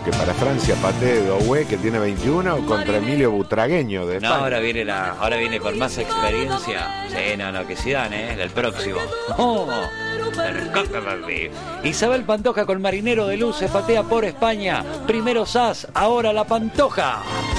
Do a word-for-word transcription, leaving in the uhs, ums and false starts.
que para Francia Paté Doué, que tiene veintiuno, contra Emilio Butragueño de No, España. ahora viene la, ahora viene con más experiencia. Sí, no, no, que Zidane, ¿eh? El próximo. Oh, Isabel Pantoja con Marinero de Luz se patea por España. Primero Sass, ahora la Pantoja.